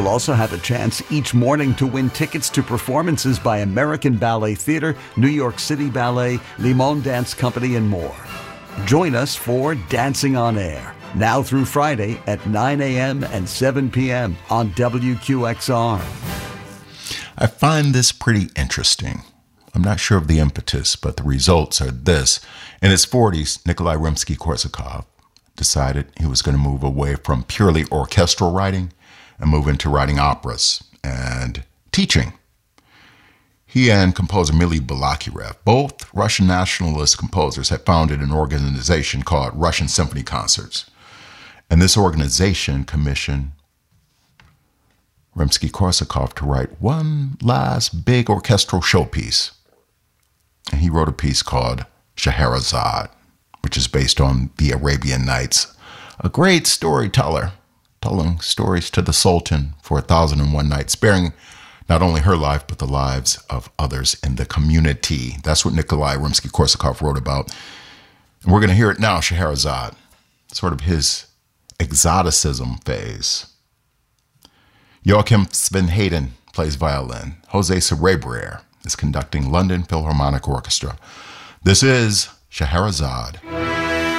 You'll also have a chance each morning to win tickets to performances by American Ballet Theatre, New York City Ballet, Limon Dance Company, and more. Join us for Dancing on Air, now through Friday at 9 a.m. and 7 p.m. on WQXR. I find this pretty interesting. I'm not sure of the impetus, but the results are this. In his 40s, Nikolai Rimsky-Korsakov decided he was going to move away from purely orchestral writing and move into writing operas and teaching. He and composer Mily Balakirev, both Russian nationalist composers, had founded an organization called Russian Symphony Concerts. And this organization commissioned Rimsky-Korsakov to write one last big orchestral showpiece. And he wrote a piece called Scheherazade, which is based on the Arabian Nights, a great storyteller telling stories to the Sultan for 1,001 nights, sparing not only her life, but the lives of others in the community. That's what Nikolai Rimsky-Korsakov wrote about. And we're going to hear it now, Scheherazade, sort of his exoticism phase. Joachim Svenheden plays violin. Jose Cerebrier is conducting London Philharmonic Orchestra. This is Scheherazade.